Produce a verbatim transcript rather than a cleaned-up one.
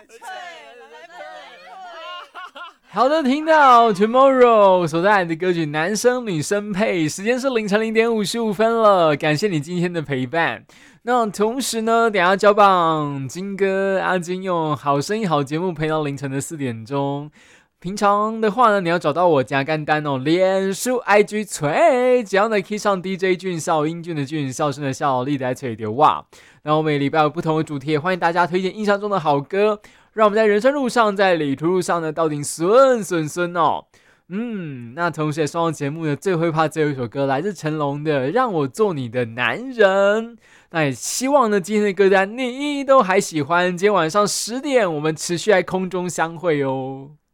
好的，听到 Tomorrow 所带来的歌曲男生女生配，时间是凌晨零点五十五分了，感谢你今天的陪伴。那同时呢，等一下交棒金哥阿金用好声音好节目陪到凌晨的四点钟。平常的话呢，你要找到我加干单哦，脸书 I G 吹，只要呢 key 上 D J 俊少英俊的俊，笑声的笑，力的吹的哇。然后每礼拜有不同的主题，欢迎大家推荐印象中的好歌，让我们在人生路上，在旅途路上呢，到底顺顺顺哦。嗯，那同时也送上节目的最会怕最后一首歌，来自成龙的《让我做你的男人》。那也希望呢，今天的歌单你都还喜欢。今天晚上十点，我们持续在空中相会哦。